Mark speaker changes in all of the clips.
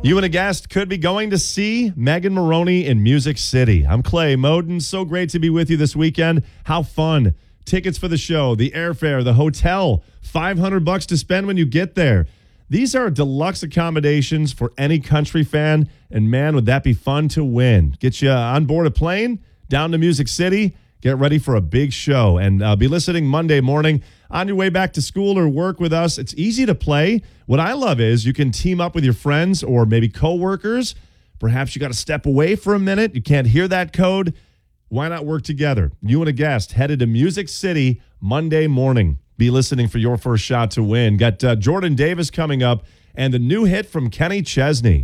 Speaker 1: You and a guest could be going to see Megan Moroney in Music City. I'm Clay Moden. So great to be with you this weekend. How fun. Tickets for the show, the airfare, the hotel, $500 to spend when you get there. These are deluxe accommodations for any country fan, and man, would that be fun to win. Get you on board a plane, down to Music City, get ready for a big show, and be listening Monday morning on your way back to school or work with us. It's easy to play. What I love is you can team up with your friends or maybe coworkers. Perhaps you got to step away for a minute. You can't hear that code. Why not work together? You and a guest headed to Music City Monday morning. Be listening for your first shot to win. Got Jordan Davis coming up and the new hit from Kenny Chesney.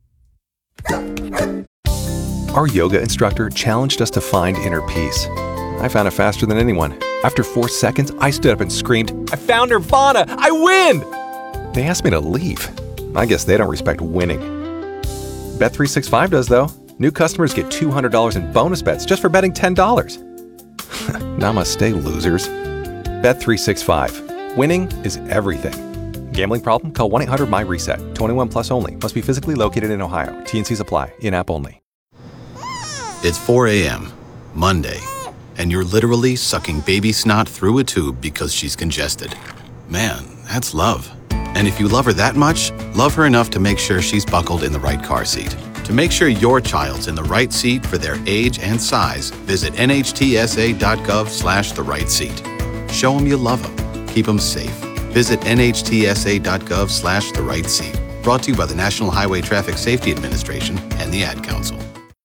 Speaker 2: Our yoga instructor challenged us to find inner peace. I found it faster than anyone. After 4 seconds, I stood up and screamed, "I found Nirvana! I win!" They asked me to leave. I guess they don't respect winning. Bet365 does, though. New customers get $200 in bonus bets just for betting $10. Namaste, losers. Bet365. Winning is everything. Gambling problem? Call 1-800-MY-RESET. 21 plus only. Must be physically located in Ohio. T&Cs apply. In-app only.
Speaker 3: It's 4 a.m., Monday, and you're literally sucking baby snot through a tube because she's congested. Man, that's love. And if you love her that much, love her enough to make sure she's buckled in the right car seat. To make sure your child's in the right seat for their age and size, visit nhtsa.gov/the right seat. Show them you love them. Keep them safe. Visit nhtsa.gov/the right seat. Brought to you by the National Highway Traffic Safety Administration and the Ad Council.